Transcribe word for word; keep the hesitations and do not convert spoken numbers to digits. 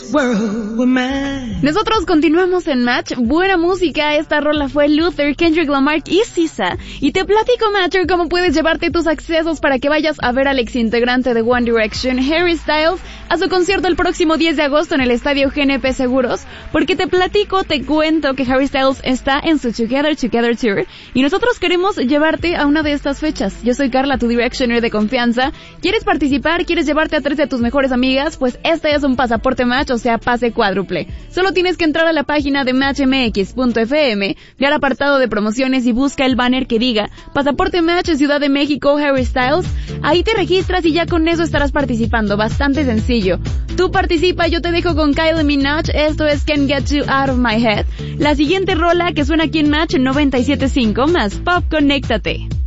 world were mine. Nosotros continuamos en Match. Buena música. Esta rola fue Luther, Kendrick Lamar y Sisa. Y te platico, Matcher, cómo puedes llevarte tus accesos para que vayas a ver al exintegrante de One Direction, Harry Styles, a su concierto el próximo diez de agosto en el estadio G N P Seguros. Porque te platico, te cuento que Harry Styles está en su Together Together Tour y nosotros queremos llevarte a una de estas fechas. Yo soy Carla, tu Directioner de confianza. ¿Quieres participar? ¿Quieres llevarte a tres de tus mejores amigas? Pues este es un pasaporte Match, o sea, pase cuádruple. Solo tienes que entrar a la página de match m x punto f m, ve al apartado de promociones y busca el banner que diga Pasaporte Match Ciudad de México Harry Styles. Ahí te registras y ya con eso estarás participando. Bastante sencillo. Tú participa, yo te dejo con Kylie Minogue. Esto es Can't Get You Out of My Head. La siguiente rola que suena aquí en Match noventa y siete punto cinco más Pop, conéctate.